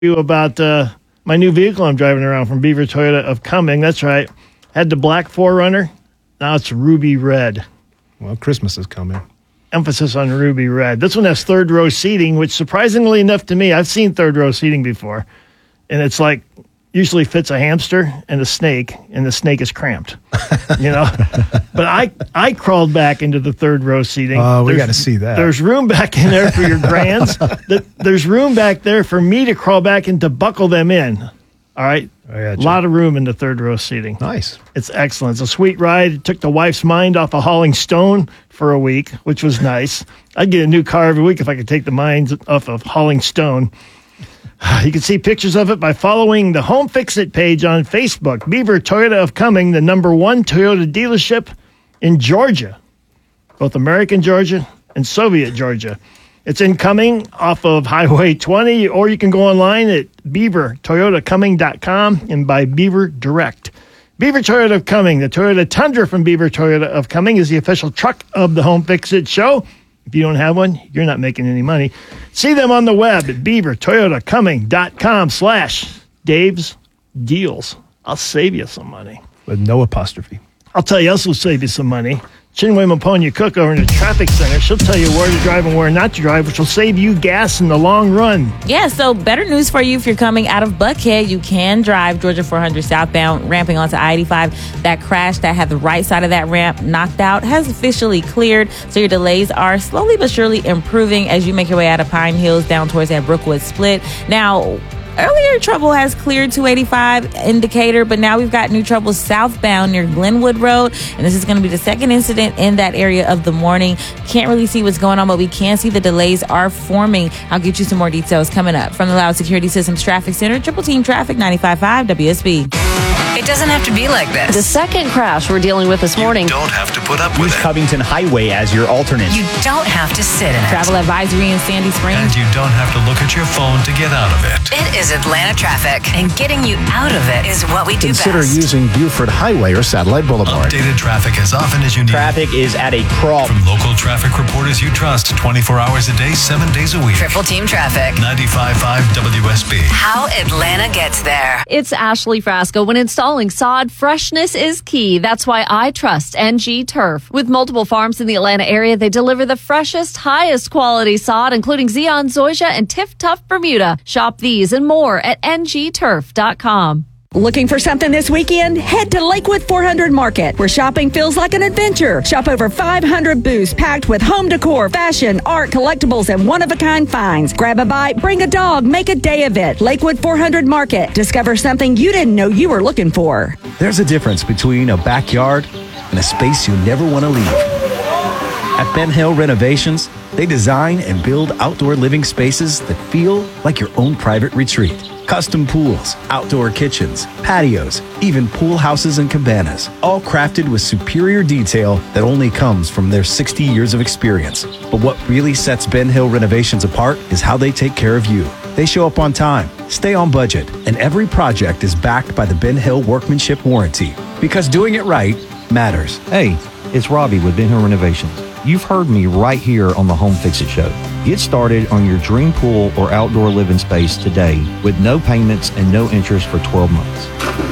you about my new vehicle I'm driving around from Beaver Toyota of Cumming. That's right. Had the black 4Runner. Now it's ruby red. Well, Christmas is coming. Emphasis on ruby red. This one has third row seating, which surprisingly enough to me, I've seen third row seating before. And it's like usually fits a hamster and a snake, and the snake is cramped. But I crawled back into the third row seating. Oh, we got to see that. There's room back in there for your grands. There's room back there for me to crawl back and to buckle them in. All right? A lot of room in the third row seating. Nice. It's excellent. It's a sweet ride. It took the wife's mind off of hauling stone for a week, which was nice. I'd get a new car every week if I could take the mind off of hauling stone. You can see pictures of it by following the Home Fix It page on Facebook. Beaver Toyota of Cumming, the #1 Toyota dealership in Georgia, both American Georgia and Soviet Georgia. It's in Cumming off of Highway 20, or you can go online at beavertoyotacumming.com and buy Beaver Direct. Beaver Toyota of Cumming, the Toyota Tundra from Beaver Toyota of Cumming is the official truck of the Home Fix It show. If you don't have one, you're not making any money. See them on the web at beavertoyotacumming.com/Dave's Deals. I'll save you some money. With no apostrophe. I'll tell you else will save you some money. Chinwe Maponya Cook over in the traffic center. She'll tell you where to drive and where not to drive, which will save you gas in the long run. Yeah, so better news for you if you're coming out of Buckhead. You can drive Georgia 400 southbound, ramping onto I-85. That crash that had the right side of that ramp knocked out has officially cleared, so your delays are slowly but surely improving as you make your way out of Pine Hills down towards that Brookwood split. Now, earlier trouble has cleared 285 indicator, but now we've got new trouble southbound near Glenwood Road, and this is going to be the second incident in that area of the morning. Can't really see what's going on, but we can see the delays are forming. I'll get you some more details coming up. From the Loud Security Systems Traffic Center, Triple Team Traffic, 95.5 WSB. It doesn't have to be like this. The second crash we're dealing with this morning. You don't have to put up with Use it. Covington Highway as your alternate. You don't have to sit in it. Travel advisory in Sandy Springs. And you don't have to look at your phone to get out of it. It is Atlanta traffic, and getting you out of it is what we do Consider best. using Buford Highway or Satellite Boulevard. Updated traffic as often as you need. Traffic is at a crawl. From local traffic reporters you trust 24 hours a day, 7 days a week. Triple Team Traffic. 95.5 WSB. How Atlanta gets there. It's Ashley Frasco. When installing sod, freshness is key. That's why I trust NG Turf. With multiple farms in the Atlanta area, they deliver the freshest, highest quality sod, including Zeon Zoysia and Tiff Tough Bermuda. Shop these and more at ngturf.com. Looking for something this weekend? Head to Lakewood 400 Market, where shopping feels like an adventure. Shop over 500 booths packed with home decor, fashion, art, collectibles, and one-of-a-kind finds. Grab a bite, bring a dog, make a day of it. Lakewood 400 Market. Discover something you didn't know you were looking for. There's a difference between a backyard and a space you never want to leave. At Ben Hill Renovations, they design and build outdoor living spaces that feel like your own private retreat. Custom pools, outdoor kitchens, patios, even pool houses and cabanas, all crafted with superior detail that only comes from their 60 years of experience. But what really sets Ben Hill Renovations apart is how they take care of you. They show up on time, stay on budget, and every project is backed by the Ben Hill Workmanship Warranty. Because doing it right matters. Hey, it's Robbie with Ben Hill Renovations. You've heard me right here on the Home Fix It Show. Get started on your dream pool or outdoor living space today with no payments and no interest for 12 months.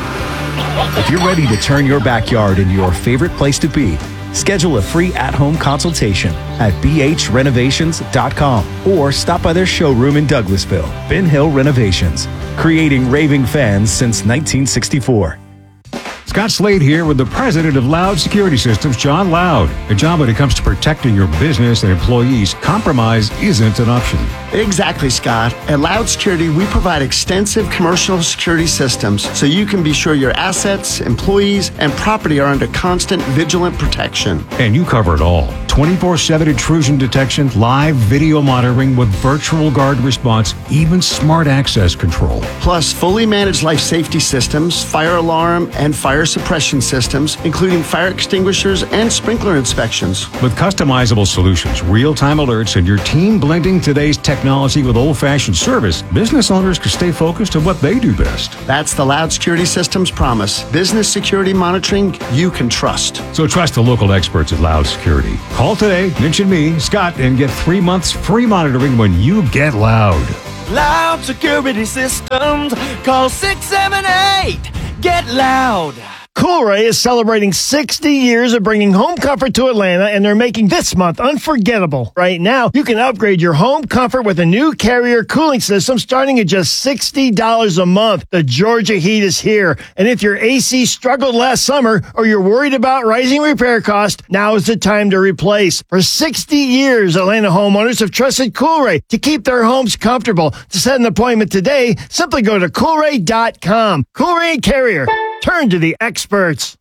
If you're ready to turn your backyard into your favorite place to be, schedule a free at-home consultation at bhrenovations.com or stop by their showroom in Douglasville. Ben Hill Renovations, creating raving fans since 1964. Scott Slade here with the president of Loud Security Systems, John Loud. John, when it comes to protecting your business and employees, compromise isn't an option. Exactly, Scott. At Loud Security, we provide extensive commercial security systems so you can be sure your assets, employees, and property are under constant vigilant protection. And you cover it all. 24/7 intrusion detection, live video monitoring with virtual guard response, even smart access control. Plus, fully managed life safety systems, fire alarm, and fire suppression systems, including fire extinguishers and sprinkler inspections. With customizable solutions, real-time alerts, and your team blending today's technology with old-fashioned service, business owners can stay focused on what they do best. That's the Loud Security Systems promise. Business security monitoring you can trust. So trust the local experts at Loud Security. Call today, mention me, Scott, and get 3 months free monitoring when you get loud. Loud Security Systems. Call 678-GET-LOUD. Coolray is celebrating 60 years of bringing home comfort to Atlanta, and they're making this month unforgettable. Right now, you can upgrade your home comfort with a new Carrier cooling system starting at just $60 a month. The Georgia heat is here, and if your AC struggled last summer or you're worried about rising repair costs, now is the time to replace. For 60 years, Atlanta homeowners have trusted Coolray to keep their homes comfortable. To set an appointment today, simply go to Coolray.com. Coolray and Carrier. Turn to the experts.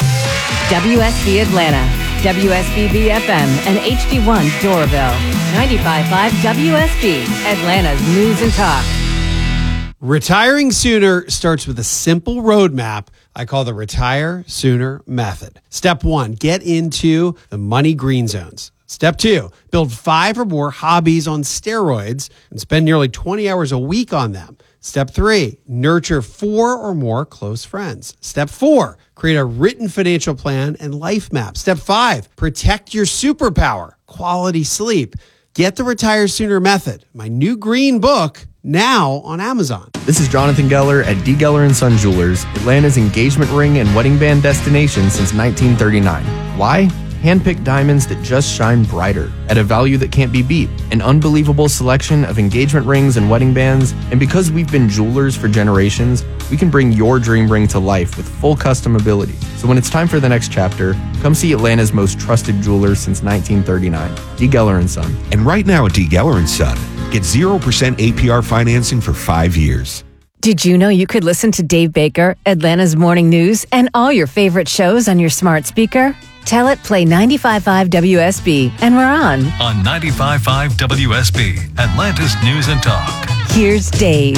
WSB Atlanta, WSBB FM, and HD1 Doraville. 95.5 WSB, Atlanta's News and Talk. Retiring sooner starts with a simple roadmap I call the Retire Sooner Method. Step 1, get into the money green zones. Step 2, build 5 or more hobbies on steroids and spend nearly 20 hours a week on them. Step 3, nurture 4 or more close friends. Step 4, create a written financial plan and life map. Step 5, protect your superpower, quality sleep. Get the Retire Sooner Method, my new green book, now on Amazon. This is Jonathan Geller at D. Geller & Son Jewelers, Atlanta's engagement ring and wedding band destination since 1939. Why? Hand-picked diamonds that just shine brighter at a value that can't be beat. An unbelievable selection of engagement rings and wedding bands. And because we've been jewelers for generations, we can bring your dream ring to life with full custom ability. So when it's time for the next chapter, come see Atlanta's most trusted jeweler since 1939, D. Geller & Son. And right now at D. Geller & Son, get 0% APR financing for 5 years. Did you know you could listen to Dave Baker, Atlanta's Morning News, and all your favorite shows on your smart speaker? Tell it play 95.5 WSB, and we're on. On 95.5 WSB, Atlanta's News and Talk. Here's Dave.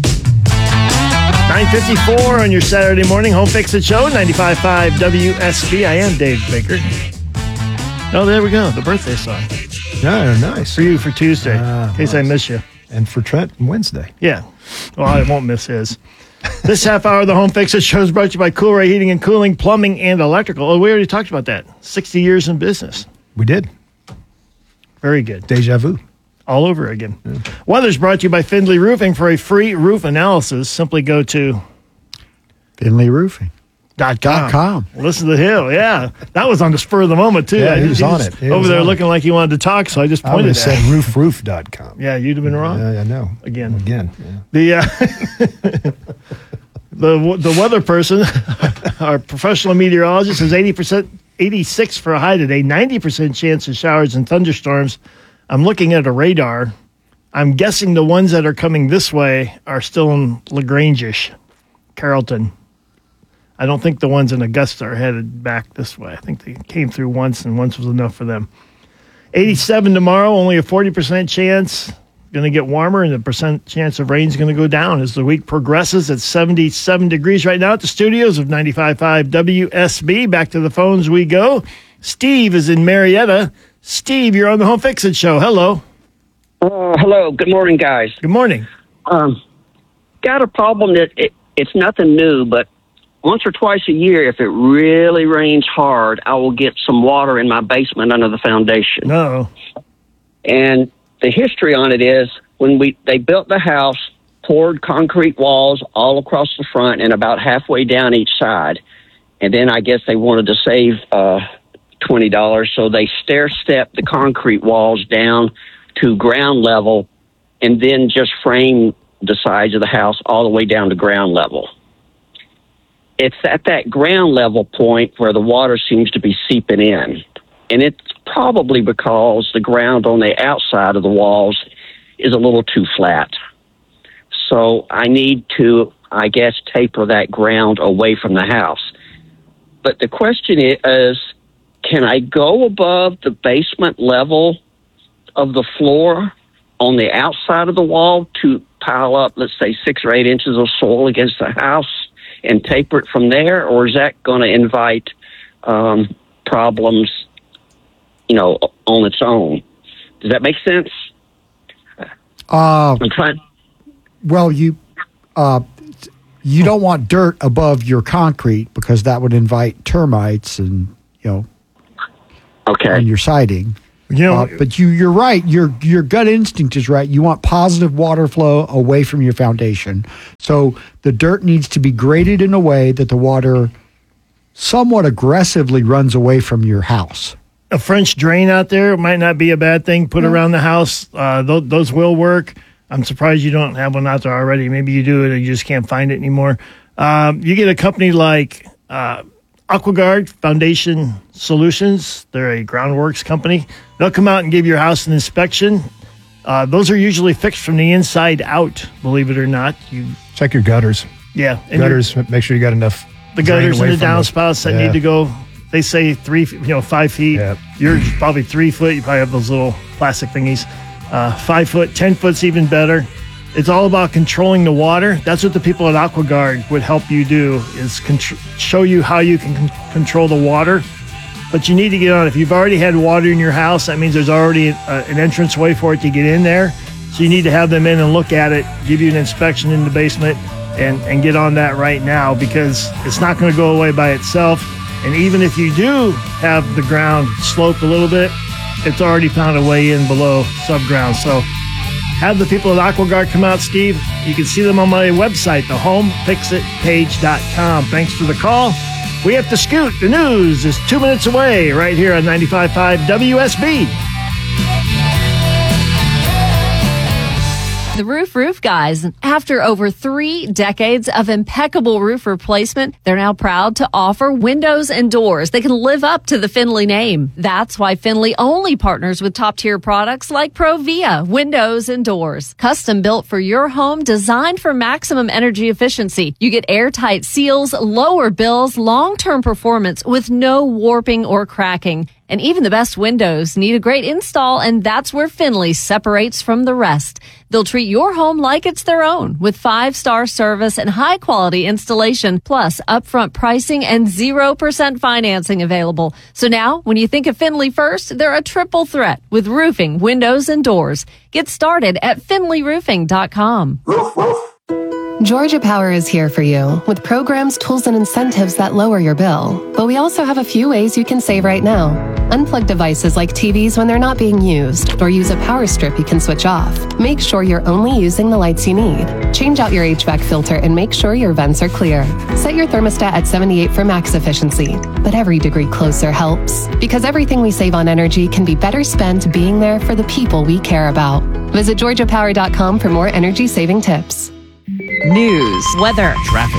9:54 on your Saturday morning home fix it show, 95.5 WSB. I am Dave Baker. Oh, there we go. The birthday song. Yeah, nice. For you for Tuesday, in case I miss you. And for Trent, Wednesday. Yeah. Well, I won't miss his. This half hour of the Home Fix It show is brought to you by Coolray Heating and Cooling, Plumbing, and Electrical. Oh, we already talked about that. 60 years in business. We did. Very good. Deja vu. All over again. Yeah. Weather's brought to you by Findlay Roofing. For a free roof analysis, simply go to FindlayRoofing.com. Listen to the hill. Yeah. That was on the spur of the moment, too. Yeah, he was on it. He over there looking like he wanted to talk, so I just pointed at said roofroof.com. Yeah, you'd have been wrong. Yeah, I know. Again. Yeah. The weather person, our professional meteorologist, says 86 for a high today, 90% chance of showers and thunderstorms. I'm looking at a radar. I'm guessing the ones that are coming this way are still in LaGrange-ish, Carrollton. I don't think the ones in Augusta are headed back this way. I think they came through once, and once was enough for them. 87 tomorrow, only a 40% chance. Going to get warmer, and the percent chance of rain is going to go down as the week progresses. It's 77 degrees right now at the studios of 95.5 WSB. Back to the phones we go. Steve is in Marietta. Steve, you're on the Home Fix It show. Hello. Hello. Good morning, guys. Good morning. Got a problem that it's nothing new, but once or twice a year, if it really rains hard, I will get some water in my basement under the foundation. No. And the history on it is when they built the house, poured concrete walls all across the front and about halfway down each side. And then I guess they wanted to save $20, so they stair-stepped the concrete walls down to ground level and then just framed the sides of the house all the way down to ground level. It's at that ground level point where the water seems to be seeping in. And it's probably because the ground on the outside of the walls is a little too flat. So I need to, I guess, taper that ground away from the house. But the question is, can I go above the basement level of the floor on the outside of the wall to pile up, let's say, 6 or 8 inches of soil against the house and taper it from there? Or is that going to invite problems, on its own? Does that make sense? I'm trying. Well, you don't want dirt above your concrete because that would invite termites and, on your siding. But you're right. Your gut instinct is right. You want positive water flow away from your foundation. So the dirt needs to be graded in a way that the water somewhat aggressively runs away from your house. A French drain out there might not be a bad thing. Put around the house. Those will work. I'm surprised you don't have one out there already. Maybe you do and you just can't find it anymore. You get a company like AquaGuard Foundation Solutions. They're a groundworks company. They'll come out and give your house an inspection. Those are usually fixed from the inside out, believe it or not. You check your gutters. Yeah. And gutters, make sure you got enough. The gutters and the downspouts that need to go. They say 5 feet. Yeah. Yours probably 3 foot. You probably have those little plastic thingies. 5 foot, 10 foot's even better. It's all about controlling the water. That's what the people at AquaGuard would help you do, is show you how you can control the water. But you need to get on. If you've already had water in your house, that means there's already an entrance way for it to get in there. So you need to have them in and look at it, give you an inspection in the basement, and get on that right now, because it's not going to go away by itself. And even if you do have the ground sloped a little bit, it's already found a way in below subground. So have the people at AquaGuard come out, Steve. You can see them on my website, thehomefixitpage.com. Thanks for the call. We have to scoot. The news is 2 minutes away right here on 95.5 WSB. The Roof Guys. After over 3 decades of impeccable roof replacement, they're now proud to offer windows and doors. They can live up to the Finley name. That's why Finley only partners with top-tier products like Provia windows and doors. Custom built for your home, designed for maximum energy efficiency. You get airtight seals, lower bills, long-term performance with no warping or cracking. And even the best windows need a great install, and that's where Finley separates from the rest. They'll treat your home like it's their own with 5-star service and high-quality installation, plus upfront pricing and 0% financing available. So now, when you think of Finley first, they're a triple threat with roofing, windows, and doors. Get started at finleyroofing.com. Georgia Power is here for you with programs, tools, and incentives that lower your bill. But we also have a few ways you can save right now. Unplug devices like TVs when they're not being used, or use a power strip you can switch off. Make sure you're only using the lights you need. Change out your HVAC filter and make sure your vents are clear. Set your thermostat at 78 for max efficiency. But every degree closer helps, because everything we save on energy can be better spent being there for the people we care about. Visit GeorgiaPower.com for more energy-saving tips. News, weather, traffic.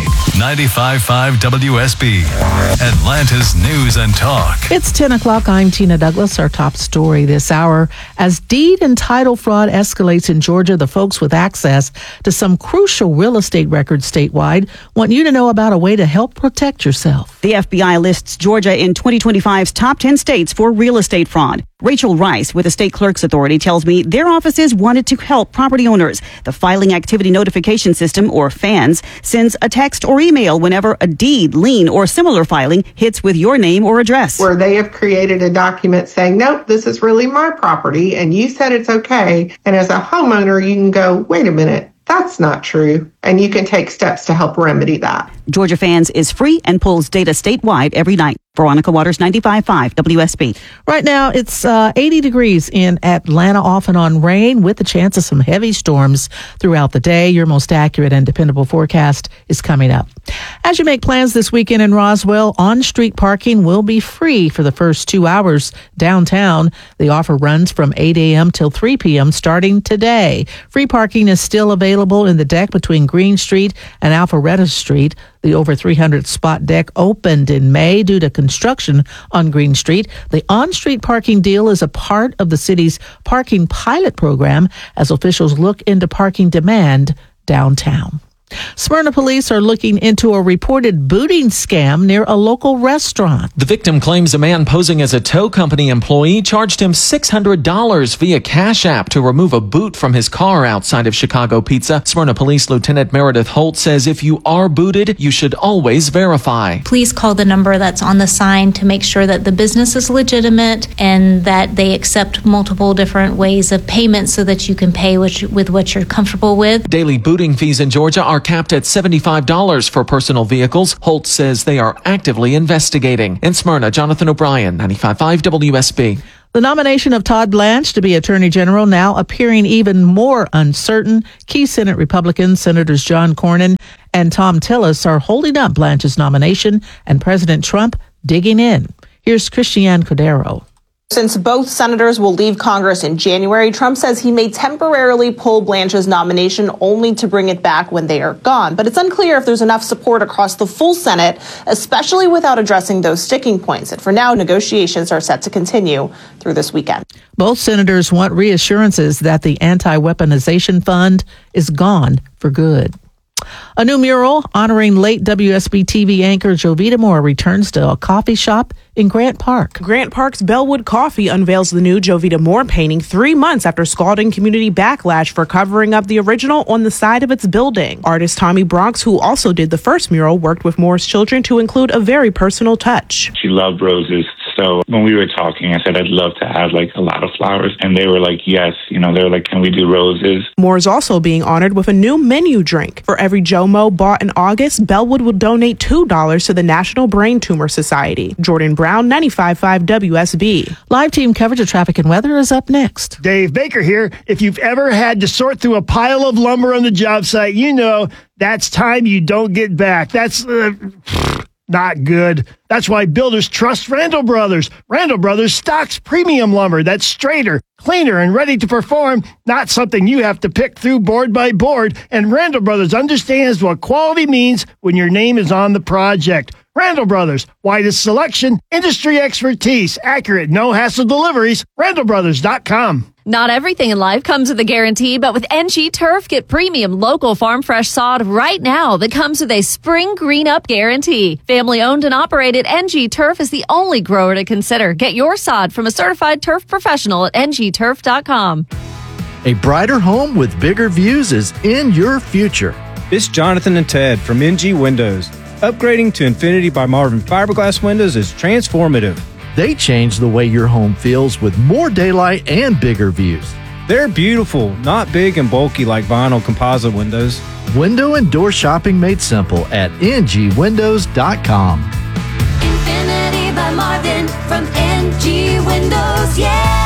95.5 WSB, Atlanta's news and talk. It's 10 o'clock. I'm Tina Douglas. Our top story this hour. As deed and title fraud escalates in Georgia, the folks with access to some crucial real estate records statewide want you to know about a way to help protect yourself. The FBI lists Georgia in 2025's top 10 states for real estate fraud. Rachel Rice with the State Clerk's Authority tells me their offices wanted to help property owners. The Filing Activity Notification System, or FANS, sends a text or email whenever a deed, lien, or similar filing hits with your name or address. Where they have created a document saying, nope, this is really my property, and you said it's okay. And as a homeowner, you can go, wait a minute, that's not true. And you can take steps to help remedy that. Georgia FANS is free and pulls data statewide every night. Veronica Waters, 95.5 WSB. Right now, it's 80 degrees in Atlanta, off and on rain with the chance of some heavy storms throughout the day. Your most accurate and dependable forecast is coming up. As you make plans this weekend in Roswell, on-street parking will be free for the first 2 hours downtown. The offer runs from 8 a.m. till 3 p.m. starting today. Free parking is still available in the deck between Green Street and Alpharetta Street. The over 300-spot deck opened in May due to construction on Green Street. The on-street parking deal is a part of the city's parking pilot program as officials look into parking demand downtown. Smyrna police are looking into a reported booting scam near a local restaurant. The victim claims a man posing as a tow company employee charged him $600 via Cash App to remove a boot from his car outside of Chicago Pizza. Smyrna Police Lieutenant Meredith Holt says if you are booted, you should always verify. Please call the number that's on the sign to make sure that the business is legitimate and that they accept multiple different ways of payment so that you can pay with what you're comfortable with. Daily booting fees in Georgia are capped at $75 for personal vehicles. Holt says they are actively investigating. In Smyrna, Jonathan O'Brien, 95.5 WSB. The nomination of Todd Blanche to be Attorney General now appearing even more uncertain. Key Senate Republicans, Senators John Cornyn and Thom Tillis, are holding up Blanche's nomination, and President Trump digging in. Here's Christiane Cordero. Since both senators will leave Congress in January, Trump says he may temporarily pull Blanche's nomination only to bring it back when they are gone. But it's unclear if there's enough support across the full Senate, especially without addressing those sticking points. And for now, negotiations are set to continue through this weekend. Both senators want reassurances that the anti-weaponization fund is gone for good. A new mural honoring late WSB TV anchor Jovita Moore returns to a coffee shop in Grant Park. Grant Park's Bellwood Coffee unveils the new Jovita Moore painting 3 months after scalding community backlash for covering up the original on the side of its building. Artist Tommy Bronx, who also did the first mural, worked with Moore's children to include a very personal touch. She loved roses. So when we were talking, I said, I'd love to add like a lot of flowers. And they were like, yes. They were like, can we do roses? Moore is also being honored with a new menu drink. For every JOMO bought in August, Bellwood will donate $2 to the National Brain Tumor Society. Jordan Brown, 95.5 WSB. Live team coverage of traffic and weather is up next. Dave Baker here. If you've ever had to sort through a pile of lumber on the job site, you know that's time you don't get back. That's not good. That's why builders trust Randall Brothers. Randall Brothers stocks premium lumber that's straighter, cleaner, and ready to perform, not something you have to pick through board by board. And Randall Brothers understands what quality means when your name is on the project. Randall Brothers, widest selection, industry expertise, accurate, no-hassle deliveries, randallbrothers.com. Not everything in life comes with a guarantee, but with NG Turf, get premium local farm fresh sod right now that comes with a spring green up guarantee. Family owned and operated, NG Turf is the only grower to consider. Get your sod from a certified turf professional at ngturf.com. A brighter home with bigger views is in your future. It's Jonathan and Ted from NG Windows. Upgrading to Infinity by Marvin fiberglass windows is transformative. They change the way your home feels with more daylight and bigger views. They're beautiful, not big and bulky like vinyl composite windows. Window and door shopping made simple at ngwindows.com. Infinity by Marvin from NG Windows, yeah!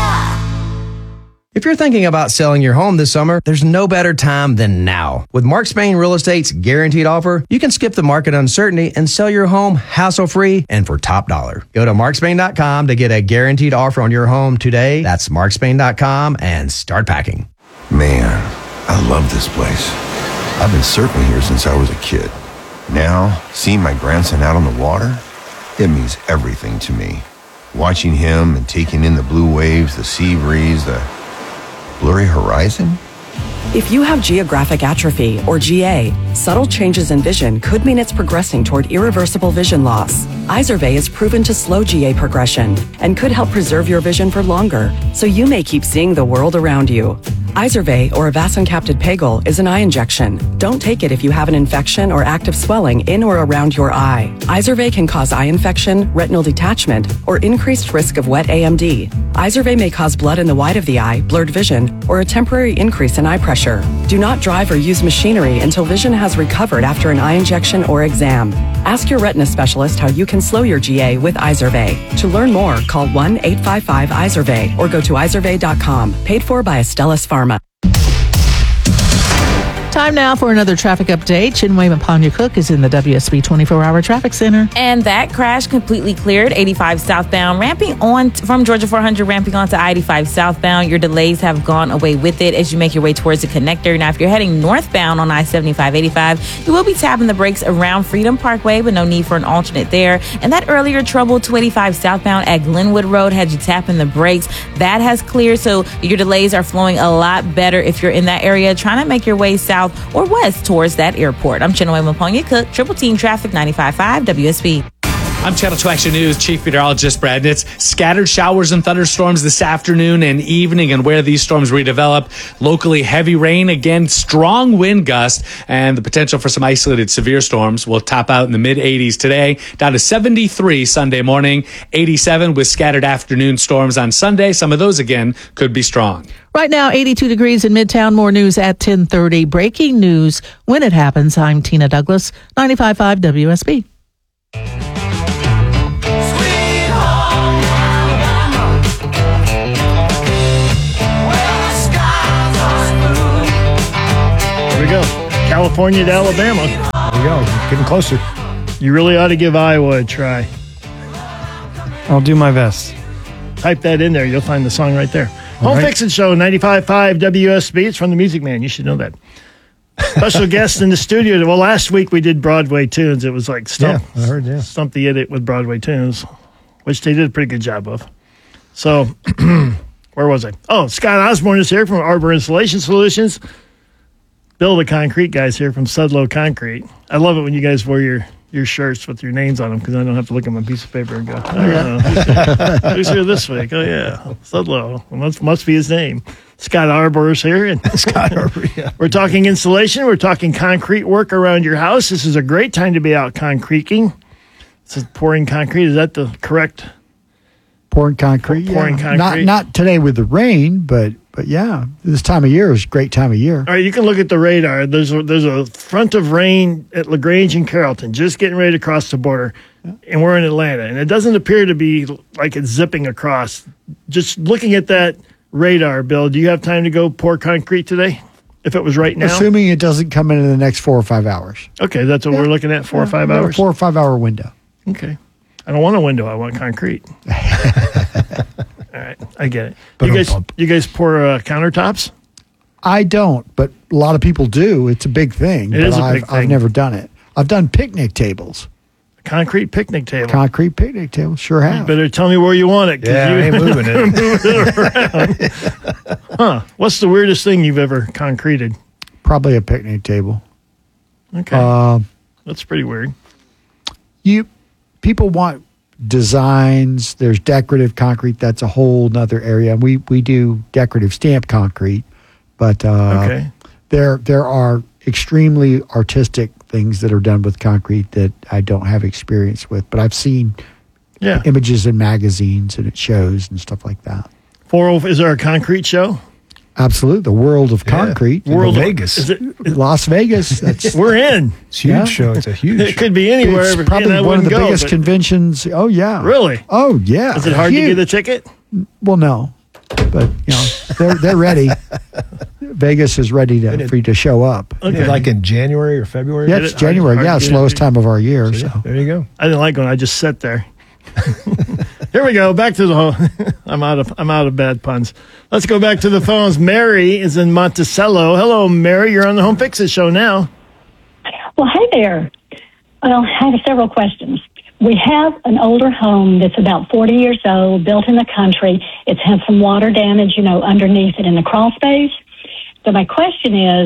If you're thinking about selling your home this summer, there's no better time than now. With Mark Spain Real Estate's guaranteed offer, you can skip the market uncertainty and sell your home hassle-free and for top dollar. Go to markspain.com to get a guaranteed offer on your home today. That's markspain.com and start packing. Man, I love this place. I've been surfing here since I was a kid. Now, seeing my grandson out on the water, it means everything to me. Watching him and taking in the blue waves, the sea breeze, the blurry horizon? If you have geographic atrophy, or GA, subtle changes in vision could mean it's progressing toward irreversible vision loss. Izervay is proven to slow GA progression and could help preserve your vision for longer, so you may keep seeing the world around you. Izervay, or avacincaptad pegol, is an eye injection. Don't take it if you have an infection or active swelling in or around your eye. Izervay can cause eye infection, retinal detachment, or increased risk of wet AMD. Izervay may cause blood in the white of the eye, blurred vision, or a temporary increase in eye pressure. Do not drive or use machinery until vision has recovered after an eye injection or exam. Ask your retina specialist how you can slow your GA with Izervay. To learn more, call 1-855-IZERVAY or go to izervay.com. Paid for by Astellas Pharma. Time now for another traffic update. Chinwe Mapanya-Cook is in the WSB 24-hour traffic center. And that crash completely cleared. 85 southbound ramping on from Georgia 400 ramping onto I-85 southbound. Your delays have gone away with it as you make your way towards the connector. Now, if you're heading northbound on I-75-85, you will be tapping the brakes around Freedom Parkway, but no need for an alternate there. And that earlier trouble, 285 southbound at Glenwood Road, had you tapping the brakes. That has cleared, so your delays are flowing a lot better if you're in that area trying to make your way south or west towards that airport. I'm Chinwe Mapanya-Cook, Triple Team Traffic 95.5 WSB. I'm Channel 2 Action News Chief Meteorologist Brad Nitz. Scattered showers and thunderstorms this afternoon and evening, and where these storms redevelop, locally heavy rain, again, strong wind gusts, and the potential for some isolated severe storms will top out in the mid-80s today, down to 73 Sunday morning, 87 with scattered afternoon storms on Sunday. Some of those, again, could be strong. Right now, 82 degrees in Midtown. More news at 10:30. Breaking news when it happens. I'm Tina Douglas, 95.5 WSB. go. California to Alabama. There you go. Getting closer. You really ought to give Iowa a try. I'll do my best. Type that in there. You'll find the song right there. Home right. Fixin' Show, 95.5 WSB. It's from the Music Man. You should know that. Special guest in the studio. Well, last week we did Broadway tunes. It was like Stump the Idiot with Broadway tunes, which they did a pretty good job of. So, where was I? Oh, Scott Osborne is here from Arbor Installation Solutions. Bill, the concrete guy's here from Sudlow Concrete. I love it when you guys wear your shirts with your names on them because I don't have to look at my piece of paper and go, who's here this week? Oh, yeah, Sudlow. Well, must be his name. Scott Arbor is here. And Scott Arbor, yeah. We're talking insulation. We're talking concrete work around your house. This is a great time to be out concreting. This is pouring concrete. Is that the correct? Pouring concrete, pouring concrete. Not today with the rain, but yeah, this time of year is a great time of year. All right, you can look at the radar. There's a front of rain at LaGrange and Carrollton, just getting ready to cross the border, and we're in Atlanta, and it doesn't appear to be like it's zipping across. Just looking at that radar, Bill, do you have time to go pour concrete today? If it was right now, assuming it doesn't come in the next 4 or 5 hours. Okay, that's what we're looking at. 4 or 5 hours. 4 or 5 hour window. Okay. I don't want a window. I want concrete. All right. I get it. You guys pour countertops? I don't, but a lot of people do. It's a big thing. It is a big thing. I've never done it. I've done picnic tables. Concrete picnic table. Concrete picnic table. Sure have. You better tell me where you want it. Yeah, I ain't moving it. Move it around. Huh. What's the weirdest thing you've ever concreted? Probably a picnic table. Okay. That's pretty weird. People want designs. There's decorative concrete. That's a whole nother area. We do decorative stamp concrete, but there are extremely artistic things that are done with concrete that I don't have experience with, but I've seen images in magazines and it shows and stuff like that. Is there a concrete show? Absolutely. The World of Concrete. World of Vegas. Is it Las Vegas. We're in. It's a huge show. It's a huge It could be anywhere. It's probably one of the biggest conventions. Oh, yeah. Really? Oh, yeah. Is it hard to get a ticket? Well, no. But, they're ready. Vegas is ready for you to show up. Okay. Like in January or February? Yeah, it's January. Yeah, slowest time of our year. So there you go. I didn't like when I just sat there. Here we go. Back to the I'm out of bad puns. Let's go back to the phones. Mary is in Monticello. Hello, Mary. You're on the Home Fix It show now. Well, hey there. Well, I have several questions. We have an older home that's about 40 years old, built in the country. It's had some water damage, underneath it in the crawl space. So my question is,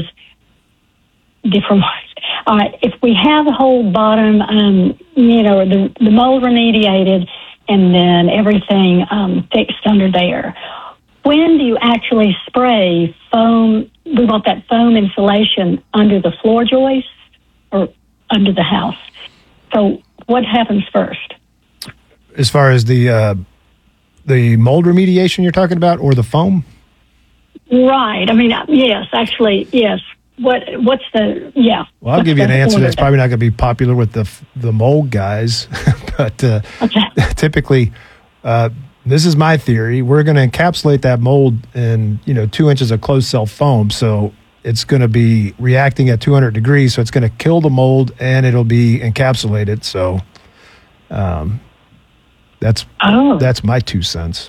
if we have the whole bottom, the mold remediated and then everything fixed under there, when do you actually spray foam? We want that foam insulation under the floor joist or under the house. So what happens first? As far as the mold remediation you're talking about, or the foam? Right. I mean, yes, actually, yes. What's the, yeah. Well, I'll give you an answer that's probably not going to be popular with the mold guys, but typically, this is my theory. We're going to encapsulate that mold in 2 inches of closed cell foam, so it's going to be reacting at 200 degrees, so it's going to kill the mold and it'll be encapsulated. So, that's my 2 cents.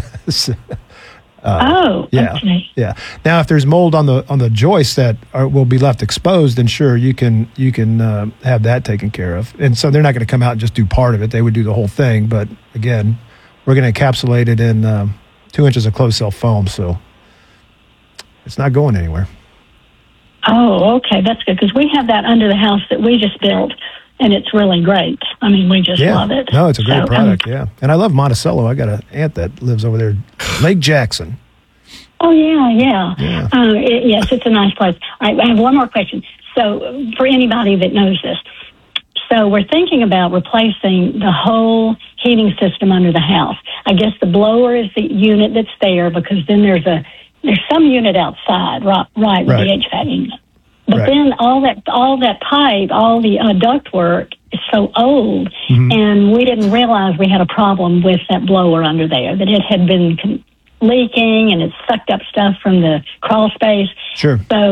Okay. Yeah. Now, if there's mold on the joists that will be left exposed, then sure, you can have that taken care of. And so they're not going to come out and just do part of it; they would do the whole thing. But again, we're going to encapsulate it in 2 inches of closed cell foam, so it's not going anywhere. Oh, okay, that's good because we have that under the house that we just built. And it's really great. I mean, we just love it. No, it's a great product, yeah. And I love Monticello. I got an aunt that lives over there, Lake Jackson. Oh, yeah. Yes, it's a nice place. All right, I have one more question. So for anybody that knows this, so we're thinking about replacing the whole heating system under the house. I guess the blower is the unit that's there because then there's some unit outside, right. With the HVAC unit. But then all that pipe, all the duct work is so old, and we didn't realize we had a problem with that blower under there, that it had been leaking and it sucked up stuff from the crawl space. Sure. So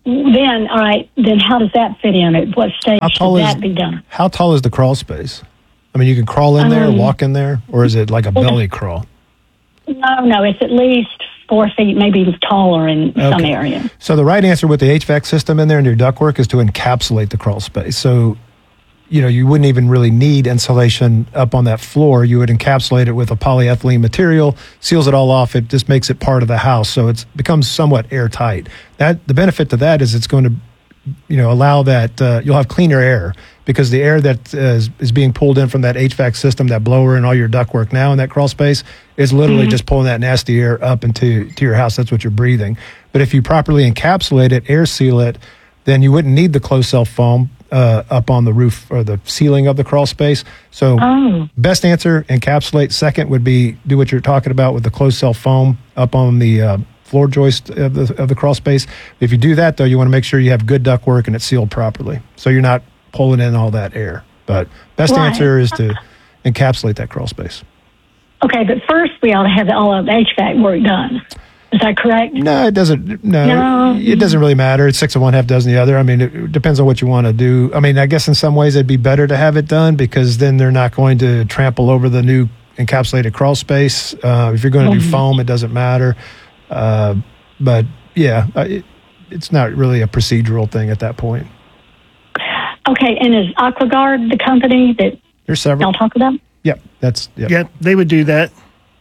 then, all right, then how does that fit in? At what stage should that be done? How tall is the crawl space? I mean, you can crawl in there, walk in there, or is it like a belly crawl? No, it's at least 4 feet, maybe taller in some areas. So the right answer with the HVAC system in there and your ductwork is to encapsulate the crawl space. So, you wouldn't even really need insulation up on that floor. You would encapsulate it with a polyethylene material, seals it all off. It just makes it part of the house. So it becomes somewhat airtight. The benefit to that is it's going to, allow that you'll have cleaner air, because the air that is being pulled in from that HVAC system, that blower and all your ductwork now in that crawl space is literally just pulling that nasty air up into your house. That's what you're breathing. But if you properly encapsulate it, air seal it, then you wouldn't need the closed cell foam up on the roof or the ceiling of the crawl space. So best answer, encapsulate. Second would be do what you're talking about with the closed cell foam up on the floor joist of the crawl space. If you do that, though, you want to make sure you have good ductwork and it's sealed properly, so you're not pulling in all that air. But best answer is to encapsulate that crawl space. Okay, but first we ought to have all of the HVAC work done. Is that correct? No, it doesn't. No, it doesn't really matter. It's 6 of one, half dozen the other. I mean, it depends on what you want to do. I mean, I guess in some ways it'd be better to have it done, because then they're not going to trample over the new encapsulated crawl space. If you're going to do foam, it doesn't matter. But yeah, it's not really a procedural thing at that point. Okay, and is AquaGuard the company that there's several y'all talk about? Yep, Yeah, they would do that.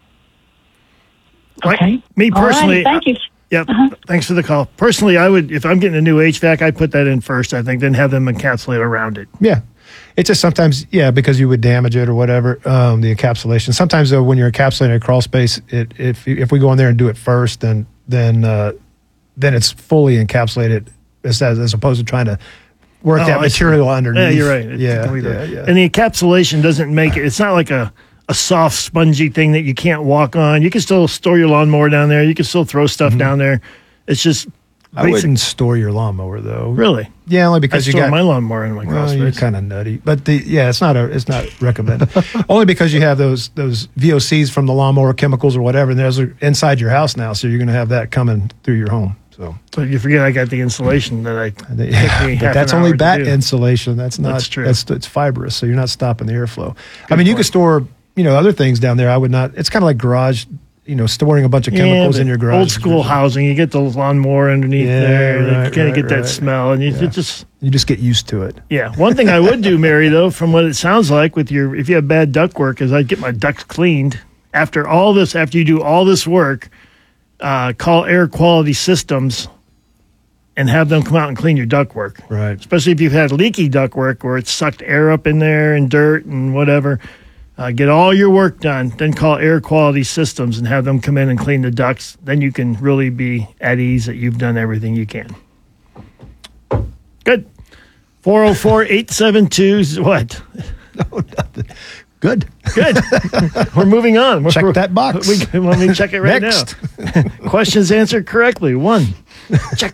Okay. Me personally, thank you. Yep. Thanks for the call. Personally, I would, if I'm getting a new HVAC, I'd put that in first, I think, then have them encapsulate around it. Yeah. It's just sometimes, because you would damage it or whatever, the encapsulation. Sometimes, though, when you're encapsulating a crawl space, if we go in there and do it first, then it's fully encapsulated as opposed to trying to work that material underneath. Yeah, you're right. Yeah. And the encapsulation doesn't make it, it's not like a soft, spongy thing that you can't walk on. You can still store your lawnmower down there. You can still throw stuff down there. It's just I wouldn't store your lawnmower, though. Really? Yeah, only because you got my lawnmower in my crawl space. You're kind of nutty, but it's not recommended. Only because you have those VOCs from the lawnmower chemicals or whatever, and those are inside your house now, so you're going to have that coming through your home. So you forget I got the insulation that that's only bat insulation. That's not. That's true. It's fibrous, so you're not stopping the airflow. You can store other things down there. I would not. It's kind of like garage. Storing a bunch of chemicals in your garage. Old school housing, you get the lawnmower underneath there, and you kind of get that smell, and you just get used to it. Yeah. One thing I would do, Mary, though, from what it sounds like, if you have bad ductwork, is I'd get my ducts cleaned after you do all this work. Call Air Quality Systems and have them come out and clean your ductwork. Right. Especially if you've had leaky ductwork where it's sucked air up in there and dirt and whatever. Get all your work done, then call Air Quality Systems and have them come in and clean the ducts. Then you can really be at ease that you've done everything you can. Good. 404-872, what? No, nothing. Good. We're moving on. Check that box. Let me check it right Next. now. Questions answered correctly. 1. Check.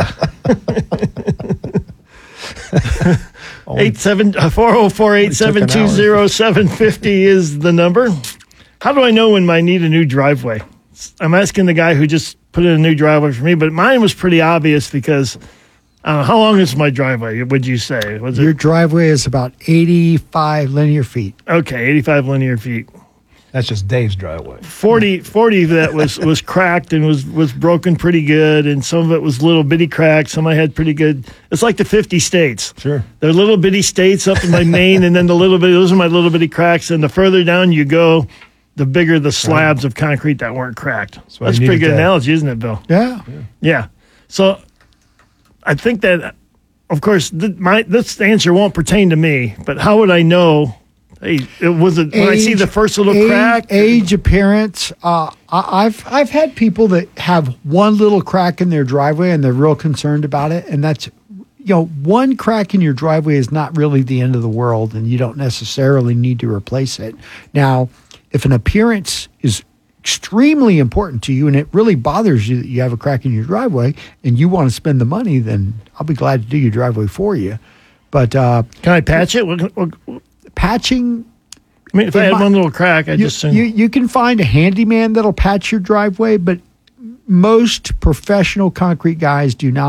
404-872-0750 is the number. How do I know when I need a new driveway? I'm asking the guy who just put in a new driveway for me, but mine was pretty obvious because how long is my driveway, would you say? Your driveway is about 85 linear feet. Okay, 85 linear feet. That's just Dave's driveway. 40 of that was cracked and was broken pretty good, and some of it was little bitty cracks. Some I had pretty good. It's like the 50 states. Sure. They're little bitty states up in my Maine, and then those are my little bitty cracks. And the further down you go, the bigger the slabs of concrete that weren't cracked. That's a pretty good analogy, isn't it, Bill? Yeah. So I think that, of course, this answer won't pertain to me, but how would I know? Hey, when I see the first little crack? Age, appearance. I've had people that have one little crack in their driveway and they're real concerned about it. And that's, one crack in your driveway is not really the end of the world, and you don't necessarily need to replace it. Now, if an appearance is extremely important to you and it really bothers you that you have a crack in your driveway and you want to spend the money, then I'll be glad to do your driveway for you. But can I patch it? Patching. I mean, if I had one little crack, you can find a handyman that'll patch your driveway, but most professional concrete guys do not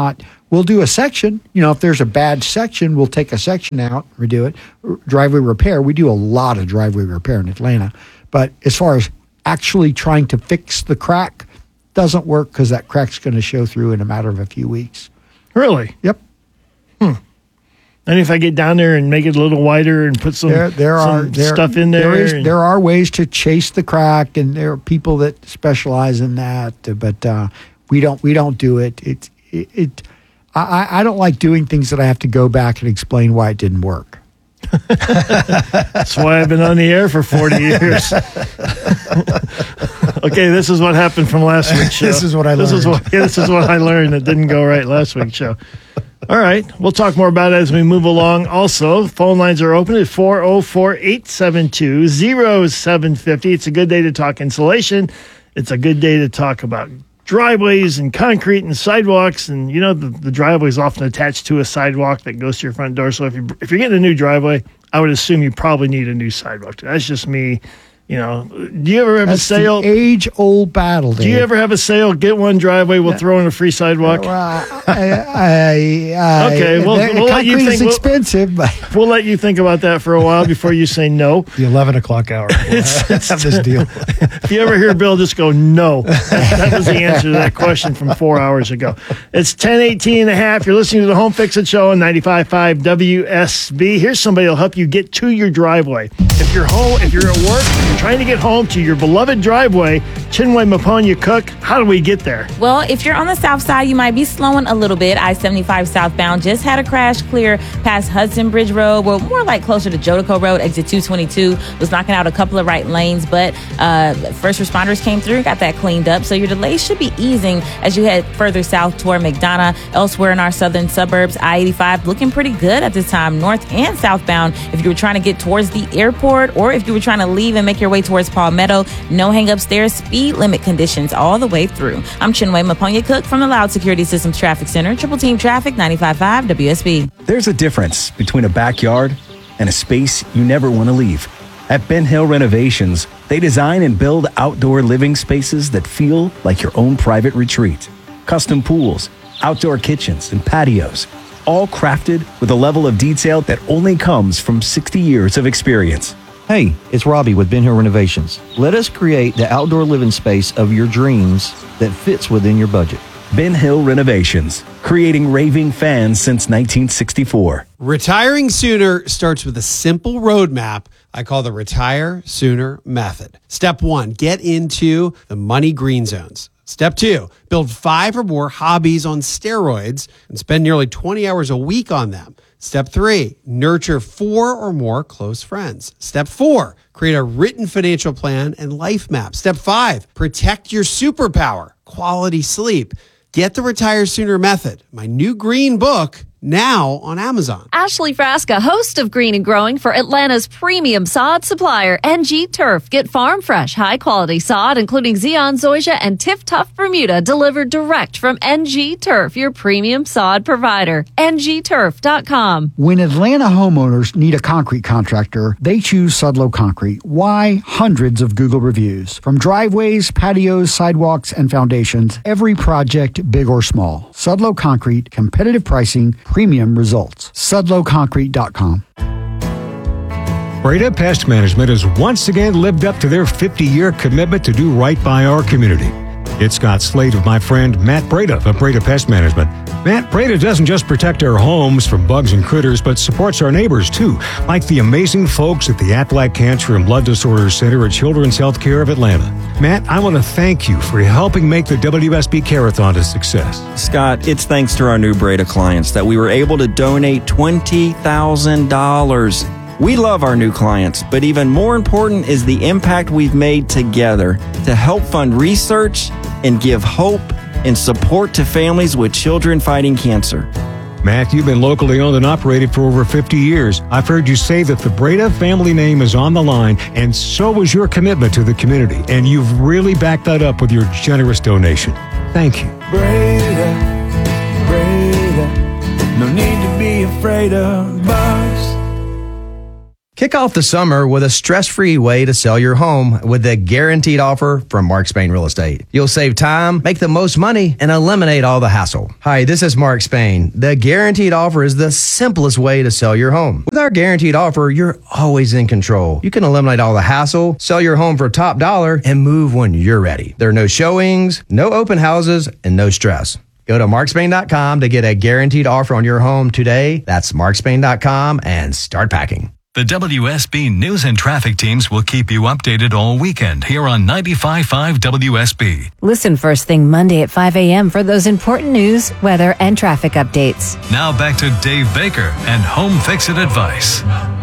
we'll do a section. If there's a bad section, we'll take a section out, redo it. Driveway repair, we do a lot of driveway repair in Atlanta. But as far as actually trying to fix the crack, doesn't work because that crack's going to show through in a matter of a few weeks. Really? Yep. And if I get down there and make it a little wider and put some stuff in there? There are ways to chase the crack, and there are people that specialize in that, but we don't do it. I don't like doing things that I have to go back and explain why it didn't work. That's why I've been on the air for 40 years. Okay, this is what happened from last week's show. This is what I learned. This is what I learned that didn't go right last week's show. All right, we'll talk more about it as we move along. Also, phone lines are open at 404-872-0750. It's a good day to talk insulation. It's a good day to talk about driveways and concrete and sidewalks. And, the driveway is often attached to a sidewalk that goes to your front door. So if you're getting a new driveway, I would assume you probably need a new sidewalk. That's just me. Do you ever have a sale? The age-old battle, Dave. Do you ever have a sale? Get one driveway, we'll throw in a free sidewalk. Okay, we'll let you think. It's expensive, but we'll let you think about that for a while before you say no. The 11 o'clock hour. It's have this deal. If you ever hear Bill, just go no. That was the answer to that question from 4 hours ago. It's 10:18.5. You're listening to the Home Fix It Show on 95.5 WSB. Here's somebody who'll help you get to your driveway. If you're home, if you're at work, you're trying to get home to your beloved driveway, Chinwe Maponya Cook, how do we get there? Well, if you're on the south side, you might be slowing a little bit. I-75 southbound just had a crash clear past Hudson Bridge Road. Well, more like closer to Jodico Road. Exit 222 was knocking out a couple of right lanes, but first responders came through, got that cleaned up. So your delays should be easing as you head further south toward McDonough. Elsewhere in our southern suburbs, I-85 looking pretty good at this time, north and southbound. If you were trying to get towards the airport or if you were trying to leave and make your way towards Palmetto, no hang-ups there, speed limit conditions all the way through. I'm Chinwe Maponya Cook from the Loud Security Systems Traffic Center, Triple Team Traffic, 95.5 WSB. There's a difference between a backyard and a space you never want to leave. At Ben Hill Renovations, they design and build outdoor living spaces that feel like your own private retreat. Custom pools, outdoor kitchens, and patios, all crafted with a level of detail that only comes from 60 years of experience. Hey, it's Robbie with Ben Hill Renovations. Let us create the outdoor living space of your dreams that fits within your budget. Ben Hill Renovations, creating raving fans since 1964. Retiring sooner starts with a simple roadmap I call the Retire Sooner Method. Step 1, get into the money green zones. Step 2, build 5 or more hobbies on steroids and spend nearly 20 hours a week on them. Step 3, nurture 4 or more close friends. Step 4, create a written financial plan and life map. Step 5, protect your superpower, quality sleep. Get the Retire Sooner Method, my new green book, now on Amazon. Ashley Frasca, host of Green and Growing for Atlanta's premium sod supplier, NG Turf. Get farm fresh, high quality sod, including Zeon Zoysia and Tiff Tough Bermuda, delivered direct from NG Turf, your premium sod provider. NGTurf.com. When Atlanta homeowners need a concrete contractor, they choose Sudlow Concrete. Why? Hundreds of Google reviews. From driveways, patios, sidewalks, and foundations, every project, big or small. Sudlow Concrete, competitive pricing, premium results. SudlowConcrete.com. Breda Pest Management has once again lived up to their 50-year commitment to do right by our community. It's Scott Slade with my friend Matt Breda of Breda Pest Management. Matt, Breda doesn't just protect our homes from bugs and critters, but supports our neighbors too, like the amazing folks at the Aflac Cancer and Blood Disorders Center at Children's Healthcare of Atlanta. Matt, I want to thank you for helping make the WSB Care-a-thon a success. Scott, it's thanks to our new Breda clients that we were able to donate $20,000. We love our new clients, but even more important is the impact we've made together to help fund research and give hope and support to families with children fighting cancer. Matt, you've been locally owned and operated for over 50 years. I've heard you say that the Breda family name is on the line, and so is your commitment to the community. And you've really backed that up with your generous donation. Thank you. Breda, no need to be afraid of bugs. Kick off the summer with a stress-free way to sell your home with the guaranteed offer from Mark Spain Real Estate. You'll save time, make the most money, and eliminate all the hassle. Hi, this is Mark Spain. The guaranteed offer is the simplest way to sell your home. With our guaranteed offer, you're always in control. You can eliminate all the hassle, sell your home for top dollar, and move when you're ready. There are no showings, no open houses, and no stress. Go to markspain.com to get a guaranteed offer on your home today. That's markspain.com and start packing. The WSB News and Traffic teams will keep you updated all weekend here on 95.5 WSB. Listen first thing Monday at 5 a.m. for those important news, weather, and traffic updates. Now back to Dave Baker and Home Fix It advice.